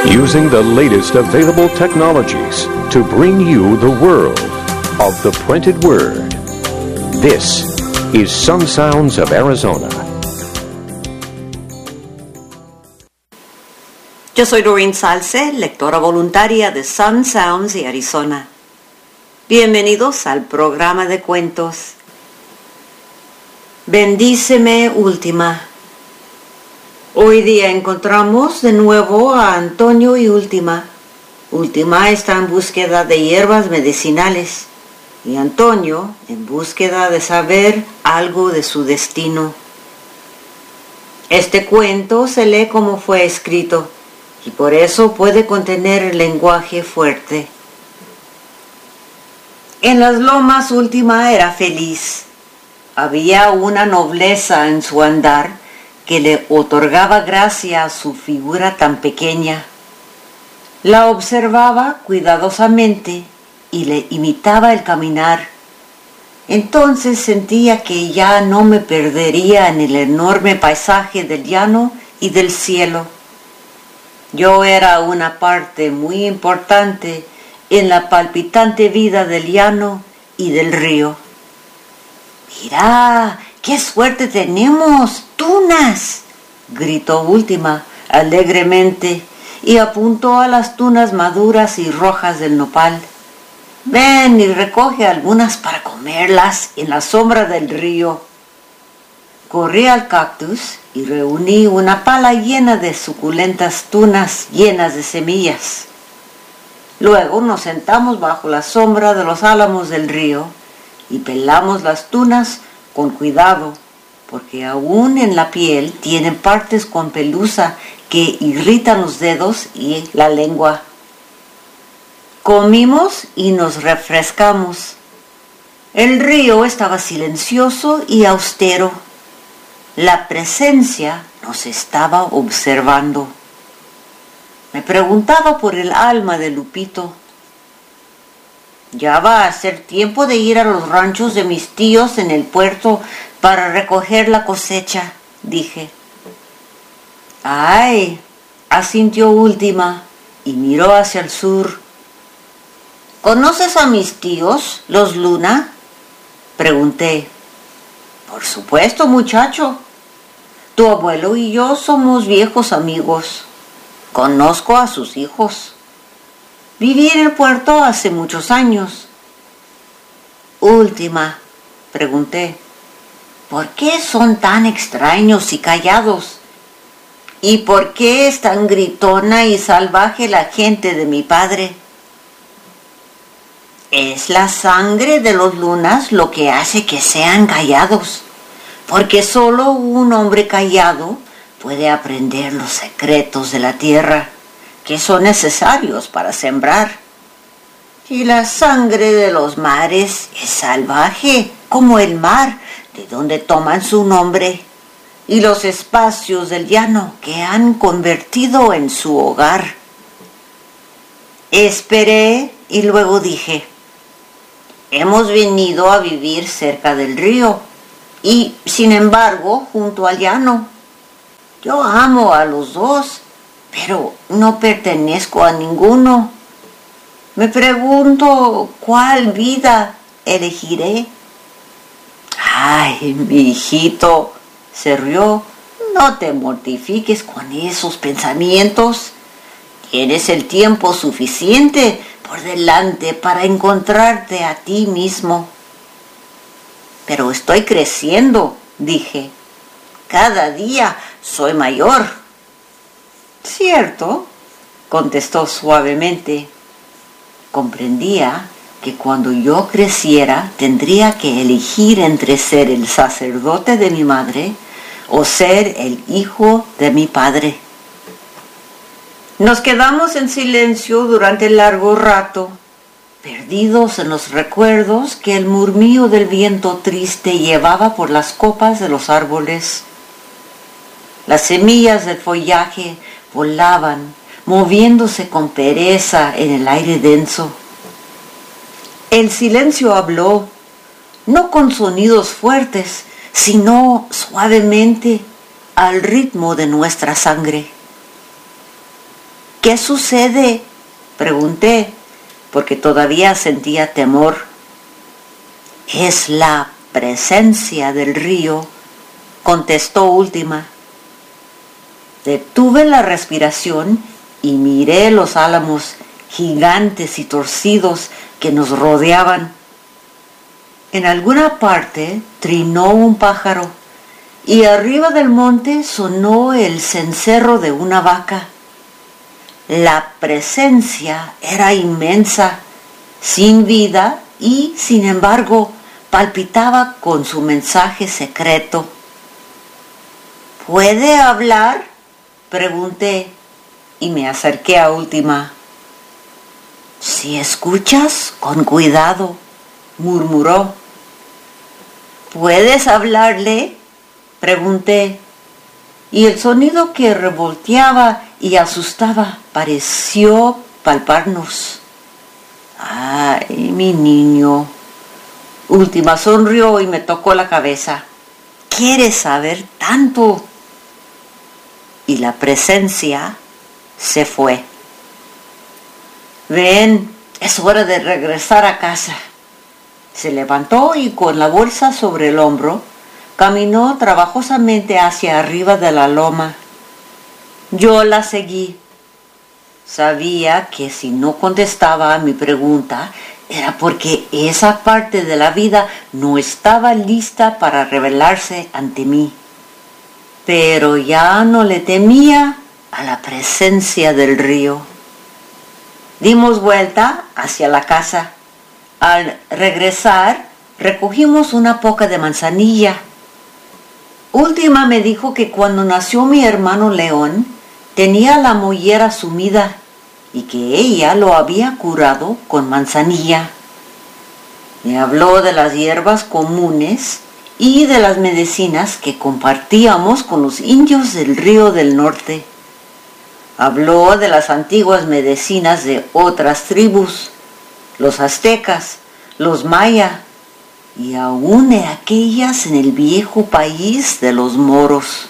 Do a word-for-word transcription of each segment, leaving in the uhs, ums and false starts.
Using the latest available technologies to bring you the world of the printed word. This is Sun Sounds of Arizona. Yo soy Doreen Salce, lectora voluntaria de Sun Sounds de Arizona. Bienvenidos al programa de cuentos. Bendíceme, Última. Hoy día encontramos de nuevo a Antonio y Última. Última está en búsqueda de hierbas medicinales y Antonio en búsqueda de saber algo de su destino. Este cuento se lee como fue escrito y por eso puede contener lenguaje fuerte. En las lomas Última era feliz. Había una nobleza en su andar que le otorgaba gracia a su figura tan pequeña. La observaba cuidadosamente y le imitaba el caminar. Entonces sentía que ya no me perdería en el enorme paisaje del llano y del cielo. Yo era una parte muy importante en la palpitante vida del llano y del río. ¡Mira! ¡Qué suerte tenemos! ¡Tunas!, gritó Última alegremente y apuntó a las tunas maduras y rojas del nopal. Ven y recoge algunas para comerlas en la sombra del río. Corrí al cactus y reuní una pala llena de suculentas tunas llenas de semillas. Luego nos sentamos bajo la sombra de los álamos del río y pelamos las tunas con cuidado, porque aún en la piel tienen partes con pelusa que irritan los dedos y la lengua. Comimos y nos refrescamos. El río estaba silencioso y austero. La presencia nos estaba observando. Me preguntaba por el alma de Lupito. Ya va a ser tiempo de ir a los ranchos de mis tíos en el puerto para recoger la cosecha, dije. ¡Ay!, asintió Última y miró hacia el sur. ¿Conoces a mis tíos, los Luna?, pregunté. Por supuesto, muchacho. Tu abuelo y yo somos viejos amigos. Conozco a sus hijos. Viví en el puerto hace muchos años. Última, pregunté, ¿por qué son tan extraños y callados? ¿Y por qué es tan gritona y salvaje la gente de mi padre? Es la sangre de los Lunas lo que hace que sean callados, porque solo un hombre callado puede aprender los secretos de la tierra, que son necesarios para sembrar. Y la sangre de los mares es salvaje, como el mar, de donde toman su nombre, y los espacios del llano que han convertido en su hogar. Esperé y luego dije, hemos venido a vivir cerca del río, y sin embargo junto al llano. Yo amo a los dos, pero no pertenezco a ninguno. Me pregunto cuál vida elegiré. Ay, mi hijito, se rió, no te mortifiques con esos pensamientos. Tienes el tiempo suficiente por delante para encontrarte a ti mismo. Pero estoy creciendo, dije. Cada día soy mayor. Cierto, contestó suavemente. Comprendía que cuando yo creciera tendría que elegir entre ser el sacerdote de mi madre o ser el hijo de mi padre. Nos quedamos en silencio durante largo rato, perdidos en los recuerdos que el murmullo del viento triste llevaba por las copas de los árboles. Las semillas del follaje volaban, moviéndose con pereza en el aire denso. El silencio habló, no con sonidos fuertes, sino suavemente, al ritmo de nuestra sangre. ¿Qué sucede?, pregunté, porque todavía sentía temor. Es la presencia del río, contestó Última. Detuve la respiración y miré los álamos gigantes y torcidos que nos rodeaban. En alguna parte trinó un pájaro y arriba del monte sonó el cencerro de una vaca. La presencia era inmensa, sin vida y, sin embargo, palpitaba con su mensaje secreto. ¿Puede hablar?, pregunté y me acerqué a Última. Si escuchas con cuidado, murmuró. ¿Puedes hablarle?, pregunté, y el sonido que revolteaba y asustaba pareció palparnos. ¡Ay, mi niño! Última sonrió y me tocó la cabeza. ¿Quieres saber tanto? Y la presencia se fue. Ven, es hora de regresar a casa. Se levantó y con la bolsa sobre el hombro, caminó trabajosamente hacia arriba de la loma. Yo la seguí. Sabía que si no contestaba a mi pregunta era porque esa parte de la vida no estaba lista para revelarse ante mí. Pero ya no le temía a la presencia del río. Dimos vuelta hacia la casa. Al regresar, recogimos una poca de manzanilla. Última me dijo que cuando nació mi hermano León, tenía la mollera sumida y que ella lo había curado con manzanilla. Me habló de las hierbas comunes y de las medicinas que compartíamos con los indios del río del norte. Habló de las antiguas medicinas de otras tribus, los aztecas, los maya y aún de aquellas en el viejo país de los moros.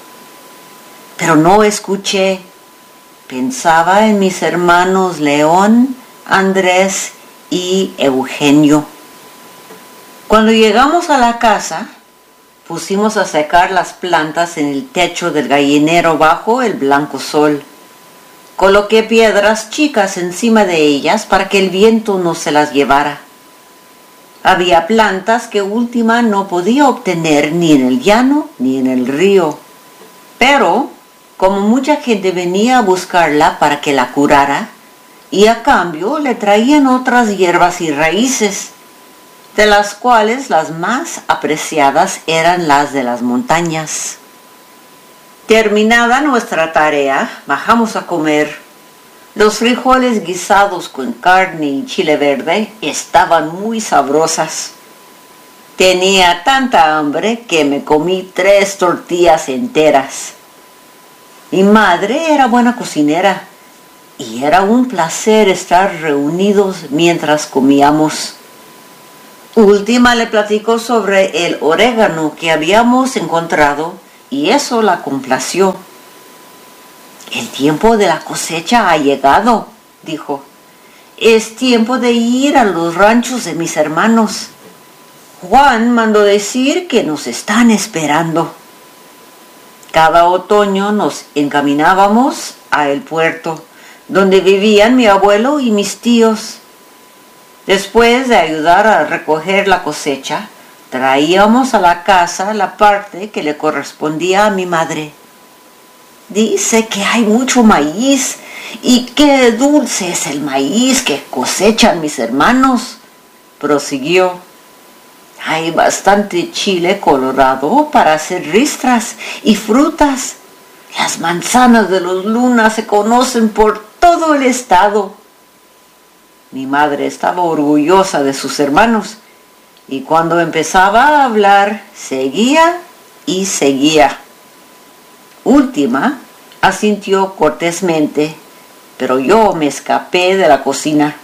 Pero no escuché. Pensaba en mis hermanos León, Andrés y Eugenio. Cuando llegamos a la casa, pusimos a secar las plantas en el techo del gallinero bajo el blanco sol. Coloqué piedras chicas encima de ellas para que el viento no se las llevara. Había plantas que Última no podía obtener ni en el llano ni en el río. Pero, como mucha gente venía a buscarla para que la curara, y a cambio le traían otras hierbas y raíces, de las cuales las más apreciadas eran las de las montañas. Terminada nuestra tarea, bajamos a comer. Los frijoles guisados con carne y chile verde estaban muy sabrosas. Tenía tanta hambre que me comí tres tortillas enteras. Mi madre era buena cocinera y era un placer estar reunidos mientras comíamos. Última le platicó sobre el orégano que habíamos encontrado y eso la complació. El tiempo de la cosecha ha llegado, dijo. Es tiempo de ir a los ranchos de mis hermanos. Juan mandó decir que nos están esperando. Cada otoño nos encaminábamos a el puerto, donde vivían mi abuelo y mis tíos. Después de ayudar a recoger la cosecha, traíamos a la casa la parte que le correspondía a mi madre. Dice que hay mucho maíz y qué dulce es el maíz que cosechan mis hermanos, prosiguió. Hay bastante chile colorado para hacer ristras y frutas. Las manzanas de los Lunas se conocen por todo el estado. Mi madre estaba orgullosa de sus hermanos y cuando empezaba a hablar, seguía y seguía. Última asintió cortésmente, pero yo me escapé de la cocina.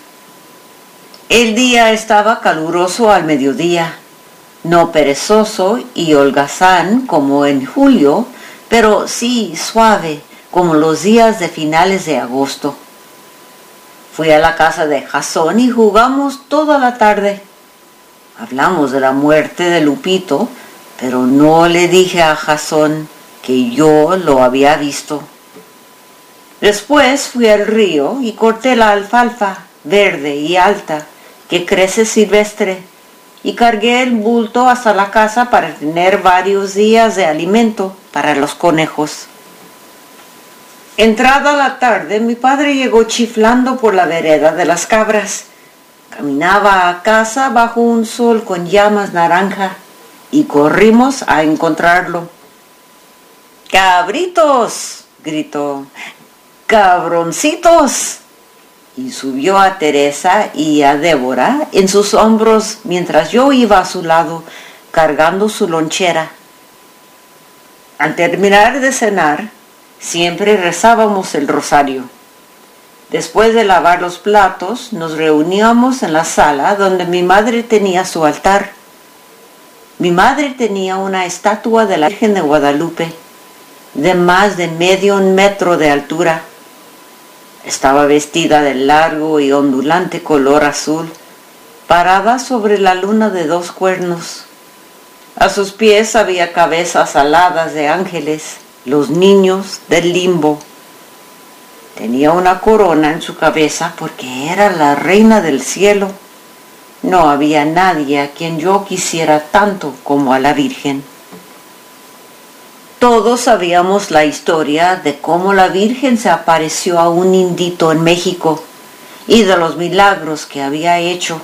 El día estaba caluroso al mediodía, no perezoso y holgazán como en julio, pero sí suave, como los días de finales de agosto. Fui a la casa de Jasón y jugamos toda la tarde. Hablamos de la muerte de Lupito, pero no le dije a Jasón que yo lo había visto. Después fui al río y corté la alfalfa verde y alta que crece silvestre y cargué el bulto hasta la casa para tener varios días de alimento para los conejos. Entrada la tarde, mi padre llegó chiflando por la vereda de las cabras. Caminaba a casa bajo un sol con llamas naranja y corrimos a encontrarlo. ¡Cabritos!, gritó. ¡Cabroncitos! Y subió a Teresa y a Débora en sus hombros mientras yo iba a su lado cargando su lonchera. Al terminar de cenar, siempre rezábamos el rosario. Después de lavar los platos, nos reuníamos en la sala donde mi madre tenía su altar. Mi madre tenía una estatua de la Virgen de Guadalupe, de más de medio metro de altura. Estaba vestida de largo y ondulante color azul, parada sobre la luna de dos cuernos. A sus pies había cabezas aladas de ángeles, los niños del limbo. Tenía una corona en su cabeza porque era la reina del cielo. No había nadie a quien yo quisiera tanto como a la Virgen. Todos sabíamos la historia de cómo la Virgen se apareció a un indito en México y de los milagros que había hecho.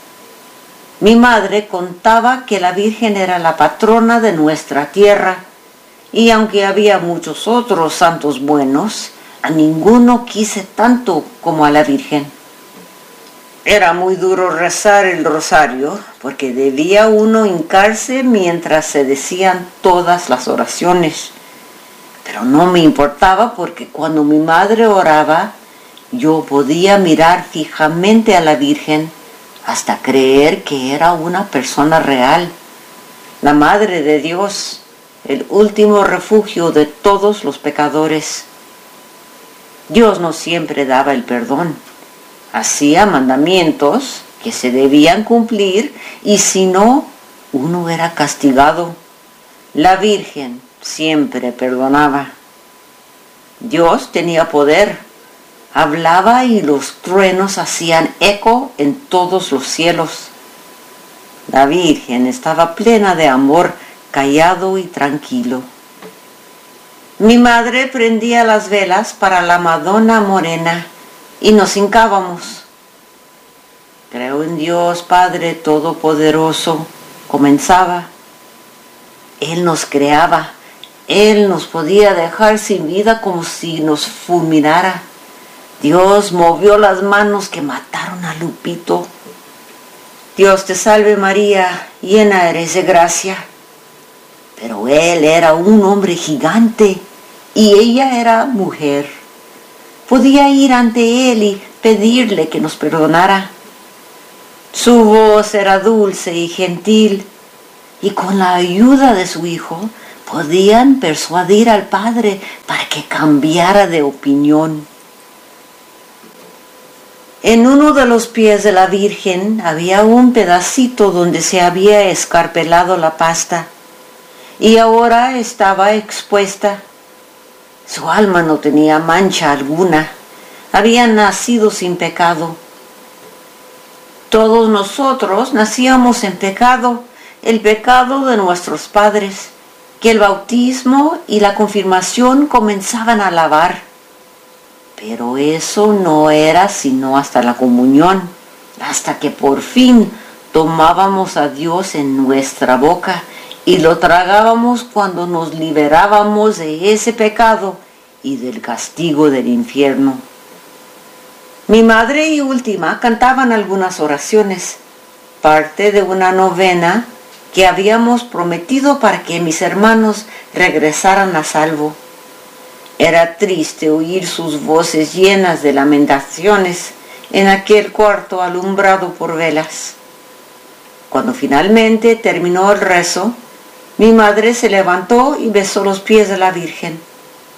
Mi madre contaba que la Virgen era la patrona de nuestra tierra y aunque había muchos otros santos buenos, a ninguno quise tanto como a la Virgen. Era muy duro rezar el rosario porque debía uno hincarse mientras se decían todas las oraciones. Pero no me importaba porque cuando mi madre oraba, yo podía mirar fijamente a la Virgen hasta creer que era una persona real, la Madre de Dios, el último refugio de todos los pecadores. Dios no siempre daba el perdón. Hacía mandamientos que se debían cumplir y si no, uno era castigado. La Virgen siempre perdonaba. Dios tenía poder, hablaba y los truenos hacían eco en todos los cielos. La Virgen estaba plena de amor, callado y tranquilo. Mi madre prendía las velas para la Madonna Morena y nos hincábamos. Creo en Dios Padre Todopoderoso, comenzaba. Él nos creaba, Él nos podía dejar sin vida como si nos fulminara. Dios movió las manos que mataron a Lupito. Dios te salve María, llena eres de gracia. Pero Él era un hombre gigante y ella era mujer. Podía ir ante Él y pedirle que nos perdonara. Su voz era dulce y gentil, y con la ayuda de su hijo podían persuadir al Padre para que cambiara de opinión. En uno de los pies de la Virgen había un pedacito donde se había escarpelado la pasta, y ahora estaba expuesta. Su alma no tenía mancha alguna, había nacido sin pecado. Todos nosotros nacíamos en pecado, el pecado de nuestros padres, que el bautismo y la confirmación comenzaban a lavar. Pero eso no era sino hasta la comunión, hasta que por fin tomábamos a Dios en nuestra boca y lo tragábamos cuando nos liberábamos de ese pecado y del castigo del infierno. Mi madre y última cantaban algunas oraciones, parte de una novena que habíamos prometido para que mis hermanos regresaran a salvo. Era triste oír sus voces llenas de lamentaciones en aquel cuarto alumbrado por velas. Cuando finalmente terminó el rezo, mi madre se levantó y besó los pies de la Virgen.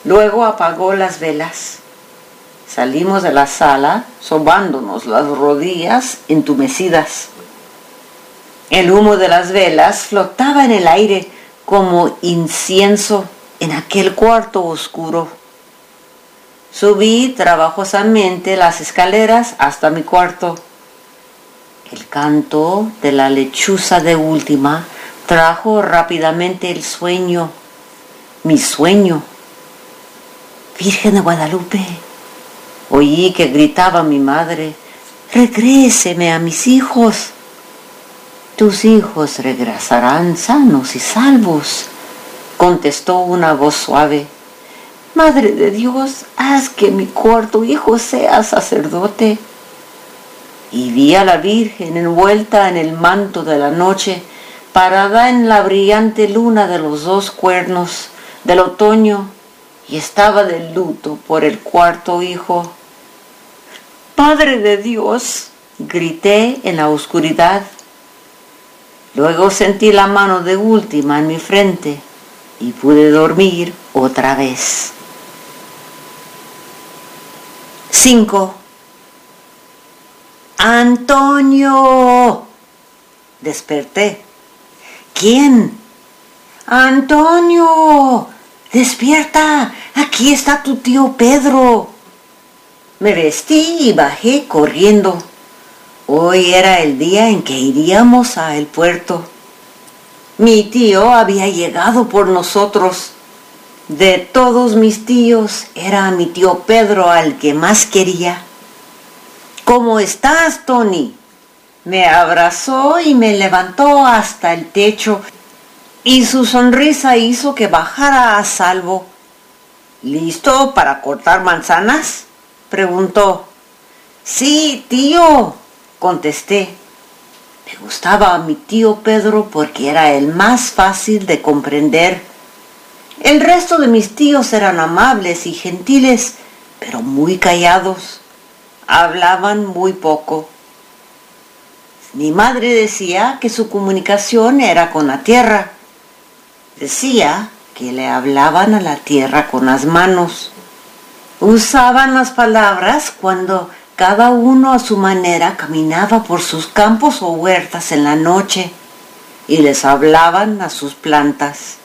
Luego apagó las velas. Salimos de la sala sobándonos las rodillas entumecidas. El humo de las velas flotaba en el aire como incienso en aquel cuarto oscuro. Subí trabajosamente las escaleras hasta mi cuarto. El canto de la lechuza de última trajo rápidamente el sueño, mi sueño. Virgen de Guadalupe, oí que gritaba mi madre, regréseme a mis hijos. Tus hijos regresarán sanos y salvos, contestó una voz suave. Madre de Dios, haz que mi cuarto hijo sea sacerdote. Y vi a la Virgen envuelta en el manto de la noche, parada en la brillante luna de los dos cuernos del otoño, y estaba de luto por el cuarto hijo. Madre de Dios, grité en la oscuridad. Luego sentí la mano de última en mi frente y pude dormir otra vez. cinco. ¡Antonio! Desperté. ¿Quién? ¡Antonio! ¡Despierta! Aquí está tu tío Pedro. Me vestí y bajé corriendo. Hoy era el día en que iríamos al puerto. Mi tío había llegado por nosotros. De todos mis tíos, era mi tío Pedro al que más quería. ¿Cómo estás, Tony? Me abrazó y me levantó hasta el techo, y su sonrisa hizo que bajara a salvo. ¿Listo para cortar manzanas?, preguntó. Sí, tío, contesté. Me gustaba a mi tío Pedro porque era el más fácil de comprender. El resto de mis tíos eran amables y gentiles, pero muy callados. Hablaban muy poco. Mi madre decía que su comunicación era con la tierra. Decía que le hablaban a la tierra con las manos. Usaban las palabras cuando cada uno a su manera caminaba por sus campos o huertas en la noche y les hablaban a sus plantas.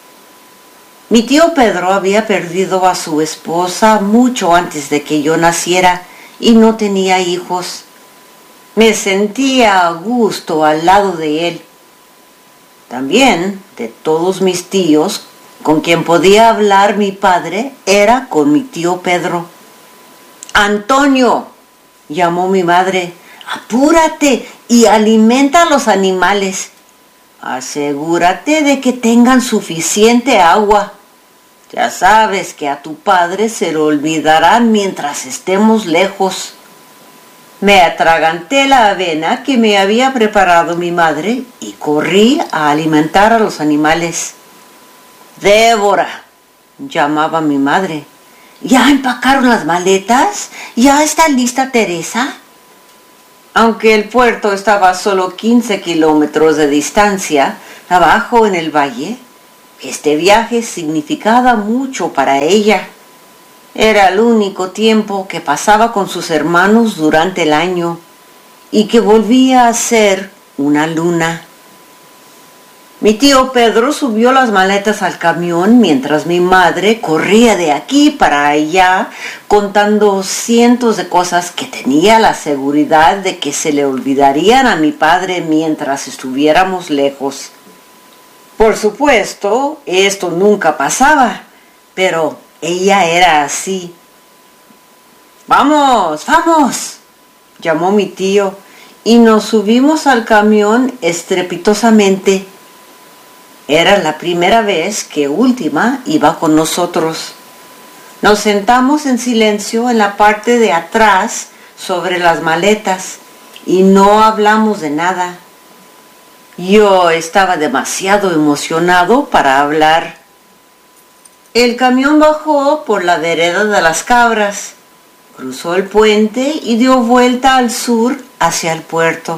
Mi tío Pedro había perdido a su esposa mucho antes de que yo naciera y no tenía hijos. Me sentía a gusto al lado de él. También, de todos mis tíos, con quien podía hablar mi padre era con mi tío Pedro. ¡Antonio!, llamó mi madre. ¡Apúrate y alimenta a los animales! Asegúrate de que tengan suficiente agua. Ya sabes que a tu padre se lo olvidarán mientras estemos lejos. Me atraganté la avena que me había preparado mi madre y corrí a alimentar a los animales. Débora, llamaba mi madre. ¿Ya empacaron las maletas? ¿Ya está lista Teresa? Aunque el puerto estaba a solo quince kilómetros de distancia, abajo en el valle, este viaje significaba mucho para ella. Era el único tiempo que pasaba con sus hermanos durante el año y que volvía a ser una luna. Mi tío Pedro subió las maletas al camión mientras mi madre corría de aquí para allá contando cientos de cosas que tenía la seguridad de que se le olvidarían a mi padre mientras estuviéramos lejos. Por supuesto, esto nunca pasaba, pero ella era así. ¡Vamos, vamos!, llamó mi tío, y nos subimos al camión estrepitosamente. Era la primera vez que Última iba con nosotros. Nos sentamos en silencio en la parte de atrás sobre las maletas y no hablamos de nada. Yo estaba demasiado emocionado para hablar. El camión bajó por la vereda de las cabras, cruzó el puente y dio vuelta al sur hacia el puerto.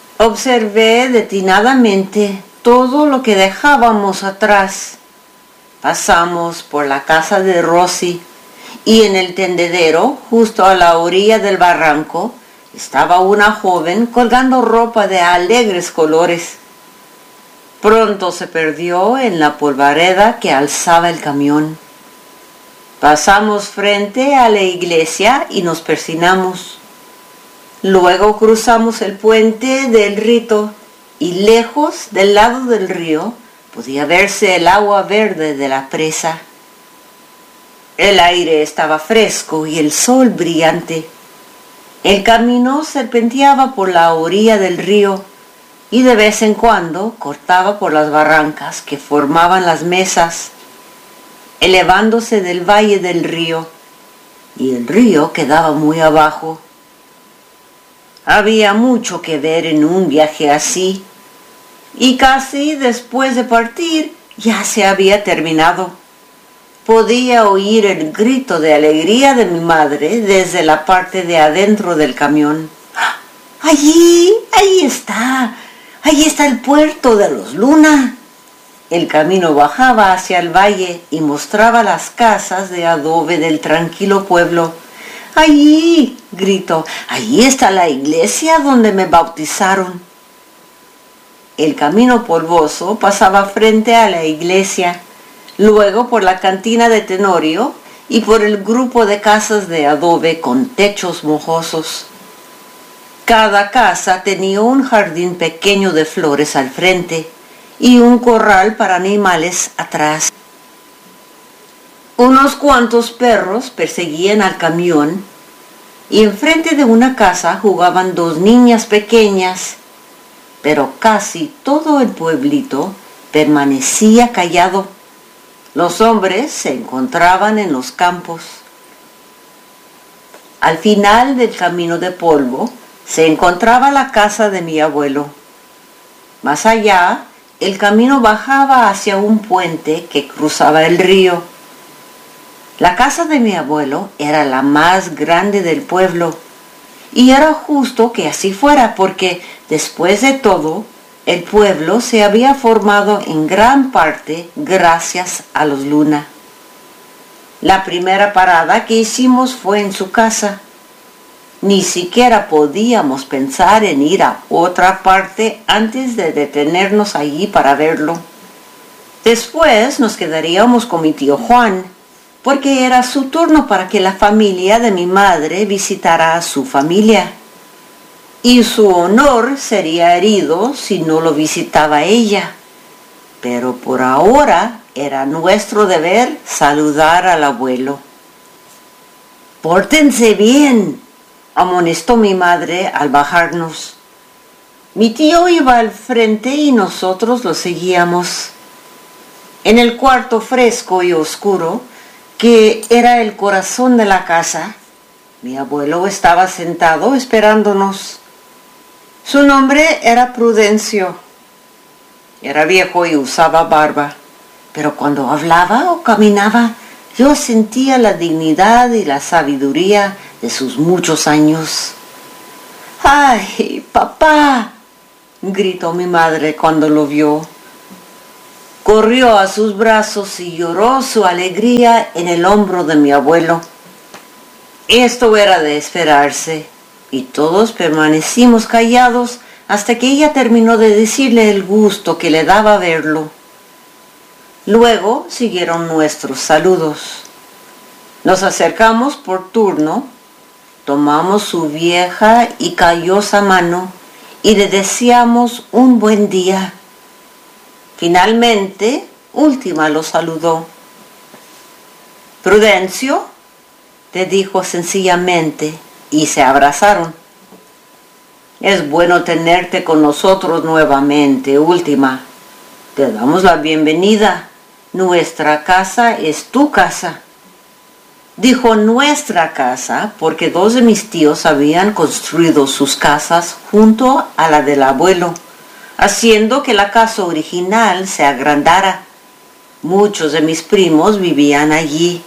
Observé detenidamente todo lo que dejábamos atrás. Pasamos por la casa de Rosy y en el tendedero, justo a la orilla del barranco, estaba una joven colgando ropa de alegres colores. Pronto se perdió en la polvareda que alzaba el camión. Pasamos frente a la iglesia y nos persinamos. Luego cruzamos el puente del Rito y lejos del lado del río podía verse el agua verde de la presa. El aire estaba fresco y el sol brillante. El camino serpenteaba por la orilla del río y de vez en cuando cortaba por las barrancas que formaban las mesas, elevándose del valle del río, y el río quedaba muy abajo. Había mucho que ver en un viaje así, y casi después de partir ya se había terminado. Podía oír el grito de alegría de mi madre desde la parte de adentro del camión. ¡Allí! ¡Ahí está! ¡Ahí está el puerto de los Luna! El camino bajaba hacia el valle y mostraba las casas de adobe del tranquilo pueblo. ¡Allí! Gritó. ¡Allí está la iglesia donde me bautizaron! El camino polvoso pasaba frente a la iglesia, luego por la cantina de Tenorio y por el grupo de casas de adobe con techos mojosos. Cada casa tenía un jardín pequeño de flores al frente y un corral para animales atrás. Unos cuantos perros perseguían al camión y enfrente de una casa jugaban dos niñas pequeñas, pero casi todo el pueblito permanecía callado. Los hombres se encontraban en los campos. Al final del camino de polvo se encontraba la casa de mi abuelo. Más allá, el camino bajaba hacia un puente que cruzaba el río. La casa de mi abuelo era la más grande del pueblo, y era justo que así fuera, porque después de todo, el pueblo se había formado en gran parte gracias a los Luna. La primera parada que hicimos fue en su casa. Ni siquiera podíamos pensar en ir a otra parte antes de detenernos allí para verlo. Después nos quedaríamos con mi tío Juan, porque era su turno para que la familia de mi madre visitara a su familia. Y su honor sería herido si no lo visitaba ella. Pero por ahora era nuestro deber saludar al abuelo. «Pórtense bien», amonestó mi madre al bajarnos. Mi tío iba al frente y nosotros lo seguíamos. En el cuarto fresco y oscuro, que era el corazón de la casa, mi abuelo estaba sentado esperándonos. Su nombre era Prudencio. Era viejo y usaba barba, pero cuando hablaba o caminaba, yo sentía la dignidad y la sabiduría de sus muchos años. ¡Ay, papá!, gritó mi madre cuando lo vio. Corrió a sus brazos y lloró su alegría en el hombro de mi abuelo. Esto era de esperarse, y todos permanecimos callados hasta que ella terminó de decirle el gusto que le daba verlo. Luego siguieron nuestros saludos. Nos acercamos por turno, tomamos su vieja y callosa mano y le deseamos un buen día. Finalmente, Última lo saludó. «Prudencio», le dijo sencillamente, y se abrazaron. «Es bueno tenerte con nosotros nuevamente, Última. Te damos la bienvenida. Nuestra casa es tu casa». Dijo nuestra casa porque dos de mis tíos habían construido sus casas junto a la del abuelo, haciendo que la casa original se agrandara. Muchos de mis primos vivían allí.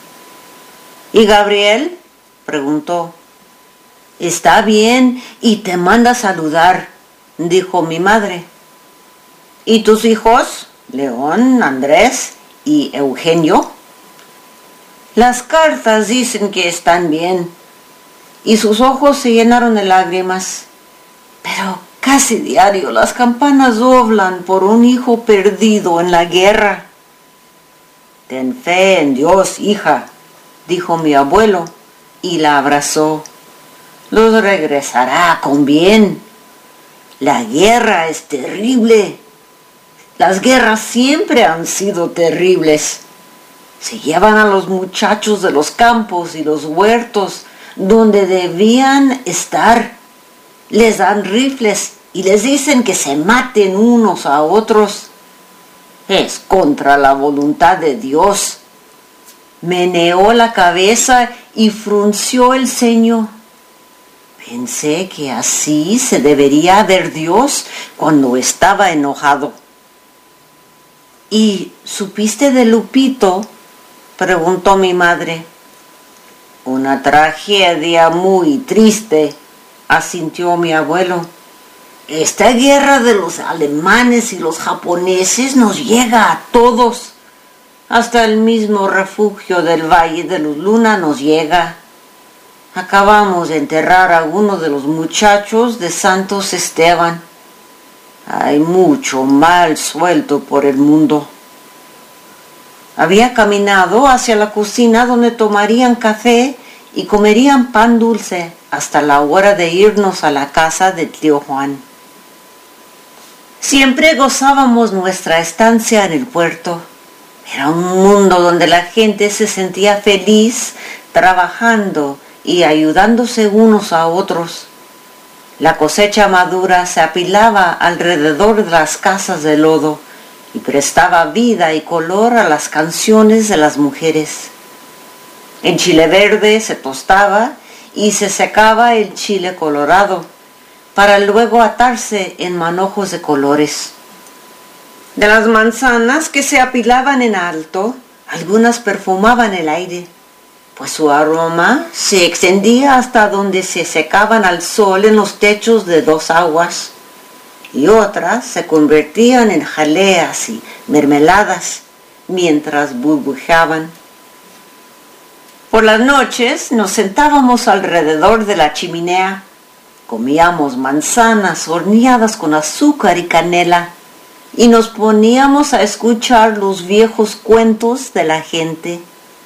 «¿Y Gabriel?», preguntó. «Está bien y te manda saludar», dijo mi madre. «¿Y tus hijos, León, Andrés ¿Y Eugenio? Las cartas dicen que están bien, y sus ojos se llenaron de lágrimas. Pero casi diario las campanas doblan por un hijo perdido en la guerra. Ten fe en Dios, hija, dijo mi abuelo, y la abrazó. Los regresará con bien. La guerra es terrible. Las guerras siempre han sido terribles. Se llevan a los muchachos de los campos y los huertos donde debían estar. Les dan rifles y les dicen que se maten unos a otros. Es contra la voluntad de Dios. Meneó la cabeza y frunció el ceño. Pensé que así se debería ver Dios cuando estaba enojado. ¿Y supiste de Lupito?, preguntó mi madre. Una tragedia muy triste, asintió mi abuelo. Esta guerra de los alemanes y los japoneses nos llega a todos. Hasta el mismo refugio del Valle de Luz Luna nos llega. Acabamos de enterrar a uno de los muchachos de Santos Esteban. Hay mucho mal suelto por el mundo. Había caminado hacia la cocina donde tomarían café y comerían pan dulce hasta la hora de irnos a la casa de tío Juan. Siempre gozábamos nuestra estancia en el puerto. Era un mundo donde la gente se sentía feliz trabajando y ayudándose unos a otros. La cosecha madura se apilaba alrededor de las casas de lodo y prestaba vida y color a las canciones de las mujeres. En chile verde se tostaba y se secaba el chile colorado, para luego atarse en manojos de colores. De las manzanas que se apilaban en alto, algunas perfumaban el aire, pues su aroma se extendía hasta donde se secaban al sol en los techos de dos aguas, y otras se convertían en jaleas y mermeladas mientras burbujeaban. Por las noches nos sentábamos alrededor de la chimenea, comíamos manzanas horneadas con azúcar y canela y nos poníamos a escuchar los viejos cuentos de la gente.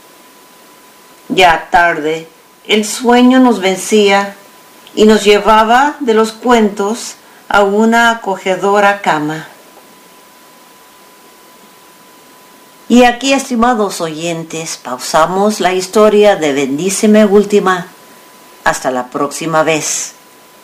Ya tarde, el sueño nos vencía y nos llevaba de los cuentos a una acogedora cama. Y aquí, estimados oyentes, pausamos la historia de Bendíceme Última. Hasta la próxima vez.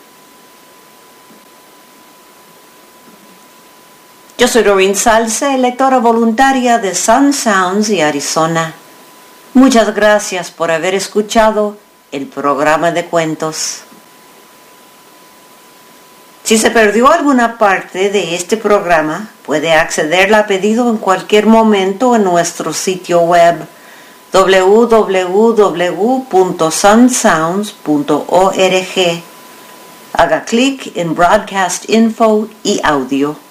Yo soy Doreen Salce, lectora voluntaria de Sun Sounds y Arizona. Muchas gracias por haber escuchado el programa de cuentos. Si se perdió alguna parte de este programa, puede accederla a pedido en cualquier momento en nuestro sitio web doble u doble u doble u punto sun sounds punto org. Haga clic en Broadcast Info y Audio.